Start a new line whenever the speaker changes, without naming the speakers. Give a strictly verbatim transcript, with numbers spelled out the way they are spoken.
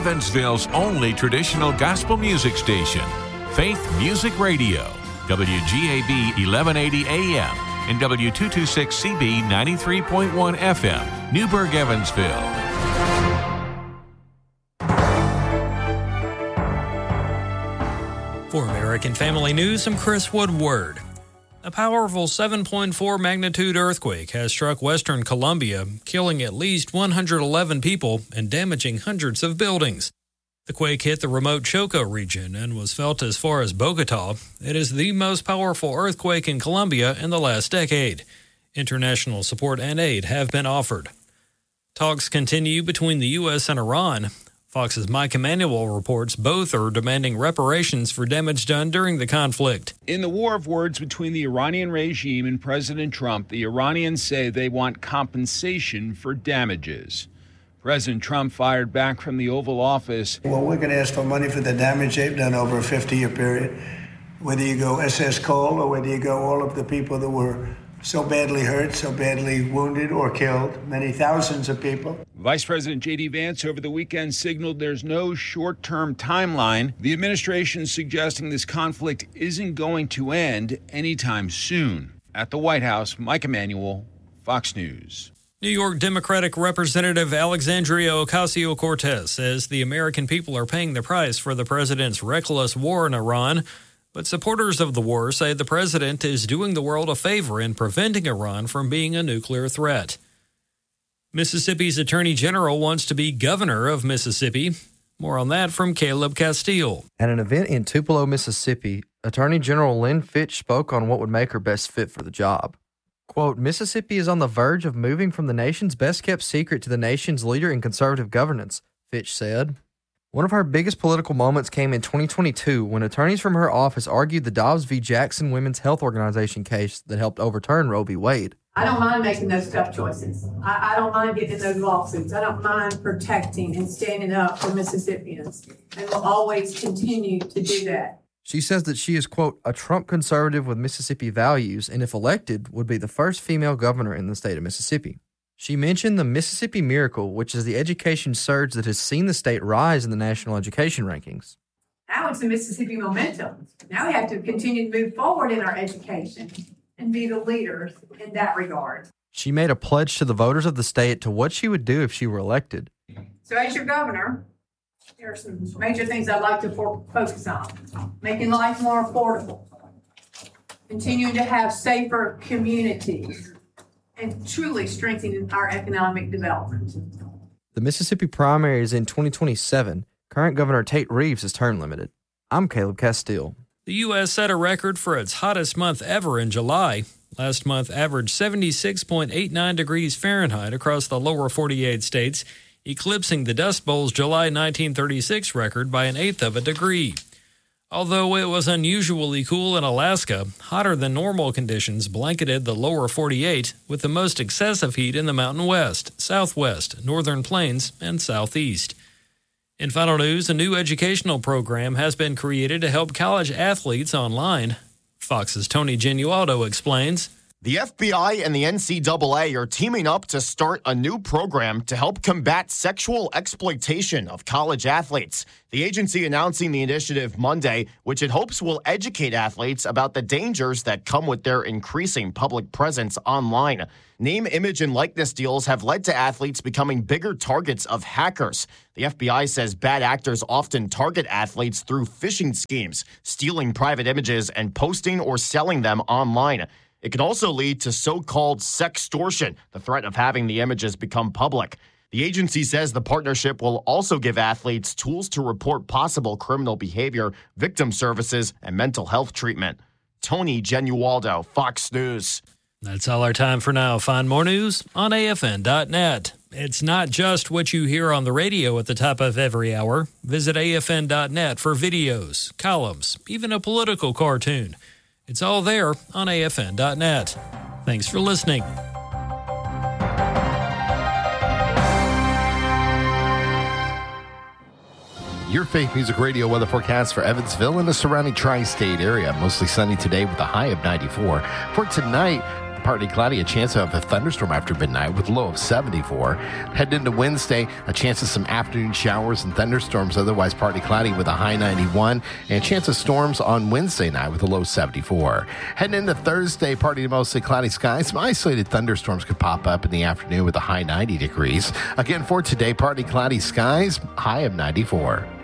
Evansville's only traditional gospel music station, Faith Music Radio, W G A B eleven eighty A M and W two twenty-six C B ninety-three point one F M, Newburgh, Evansville.
For American Family News, I'm Chris Woodward. A powerful seven point four magnitude earthquake has struck western Colombia, killing at least one hundred eleven people and damaging hundreds of buildings. The quake hit the remote Choco region and was felt as far as Bogota. It is the most powerful earthquake in Colombia in the last decade. International support and aid have been offered. Talks continue between the U S and Iran. Fox's Mike Emanuel reports both are demanding reparations for damage done during the conflict.
In the war of words between the Iranian regime and President Trump, the Iranians say they want compensation for damages. President Trump fired back from the Oval Office.
Well, we're going to ask for money for the damage they've done over a fifty-year period. Whether you go S S Cole or whether you go all of the people that were so badly hurt, so badly wounded or killed, many thousands of people.
Vice President J D Vance over the weekend signaled there's no short-term timeline. The administration suggesting this conflict isn't going to end anytime soon. At the White House, Mike Emanuel, Fox News.
New York Democratic Representative Alexandria Ocasio-Cortez says the American people are paying the price for the president's reckless war in Iran. But supporters of the war say the president is doing the world a favor in preventing Iran from being a nuclear threat. Mississippi's Attorney General wants to be governor of Mississippi. More on that from Caleb Castile.
At an event in Tupelo, Mississippi, Attorney General Lynn Fitch spoke on what would make her best fit for the job. Quote, Mississippi is on the verge of moving from the nation's best-kept secret to the nation's leader in conservative governance, Fitch said. One of her biggest political moments came in twenty twenty-two when attorneys from her office argued the Dobbs v. Jackson Women's Health Organization case that helped overturn Roe v. Wade.
I don't mind making those tough choices. I, I don't mind getting in those lawsuits. I don't mind protecting and standing up for Mississippians, and will always continue to do that.
She says that she is, quote, a Trump conservative with Mississippi values, and if elected, would be the first female governor in the state of Mississippi. She mentioned the Mississippi Miracle, which is the education surge that has seen the state rise in the national education rankings.
Now it's the Mississippi momentum. Now we have to continue to move forward in our education and be the leaders in that regard.
She made a pledge to the voters of the state to what she would do if she were elected.
So as your governor, there are some major things I'd like to for- focus on. Making life more affordable. Continuing to have safer communities. And truly strengthening our economic development.
The Mississippi primary is in twenty twenty-seven. Current Governor Tate Reeves is term limited. I'm Caleb Castile.
The U S set a record for its hottest month ever in July. Last month averaged seventy-six point eight nine degrees Fahrenheit across the lower forty-eight states, eclipsing the Dust Bowl's July nineteen thirty-six record by an eighth of a degree. Although it was unusually cool in Alaska, hotter than normal conditions blanketed the lower forty-eight, with the most excessive heat in the Mountain West, Southwest, Northern Plains, and Southeast. In final news, a new educational program has been created to help college athletes online. Fox's Tony Genualdo explains.
The F B I and the N C double A are teaming up to start a new program to help combat sexual exploitation of college athletes. The agency announcing the initiative Monday, which it hopes will educate athletes about the dangers that come with their increasing public presence online. Name, image, and likeness deals have led to athletes becoming bigger targets of hackers. The F B I says bad actors often target athletes through phishing schemes, stealing private images and posting or selling them online. It can also lead to so-called sextortion, the threat of having the images become public. The agency says the partnership will also give athletes tools to report possible criminal behavior, victim services, and mental health treatment. Tony Genualdo, Fox News.
That's all our time for now. Find more news on A F N dot net. It's not just what you hear on the radio at the top of every hour. Visit A F N dot net for videos, columns, even a political cartoon. It's all there on A F N dot net. Thanks for listening.
Your Faith Music Radio weather forecast for Evansville and the surrounding tri-state area. Mostly sunny today with a high of ninety-four. For tonight, partly cloudy, a chance of a thunderstorm after midnight with a low of seventy-four. Heading into Wednesday, a chance of some afternoon showers and thunderstorms, otherwise partly cloudy with a high ninety-one, and a chance of storms on Wednesday night with a low seventy-four. Heading into Thursday, partly to mostly cloudy skies. Some isolated thunderstorms could pop up in the afternoon with a high ninety degrees. Again, for today, partly cloudy skies, high of ninety-four.